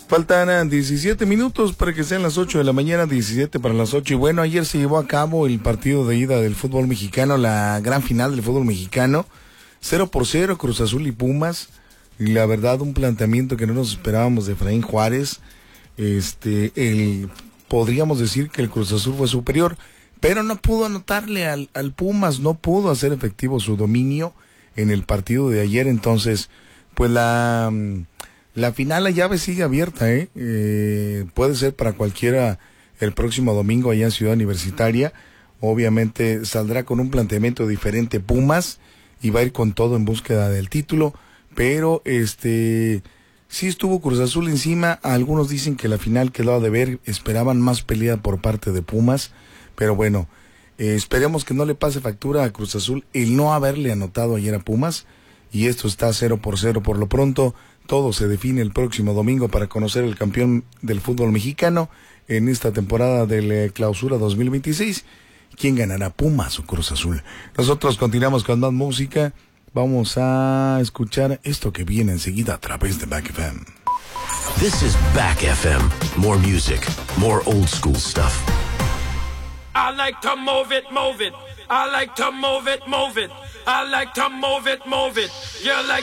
Faltan 17 minutos para que sean las 8 de la mañana, 17 para las 8. Y bueno, ayer se llevó a cabo el partido de ida del fútbol mexicano, la gran final del fútbol mexicano. 0-0, Cruz Azul y Pumas. Y la verdad, un planteamiento que no nos esperábamos de Efraín Juárez. Podríamos decir que el Cruz Azul fue superior, pero no pudo anotarle al Pumas, no pudo hacer efectivo su dominio en el partido de ayer. Entonces, pues la final, la llave sigue abierta, puede ser para cualquiera el próximo domingo allá en Ciudad Universitaria. Obviamente saldrá con un planteamiento diferente Pumas y va a ir con todo en búsqueda del título, pero sí estuvo Cruz Azul encima. Algunos dicen que la final quedó a deber, esperaban más pelea por parte de Pumas, pero bueno, esperemos que no le pase factura a Cruz Azul el no haberle anotado ayer a Pumas, y esto está 0-0 por lo pronto. Todo se define el próximo domingo para conocer el campeón del fútbol mexicano en esta temporada de la Clausura 2026. ¿Quién ganará, Pumas o Cruz Azul? Nosotros continuamos con más música. Vamos a escuchar esto que viene enseguida a través de Back FM. This is Back FM. More music, more old school stuff. I like to move it, move it. I like to move it, move it. I like to move it, move it. You like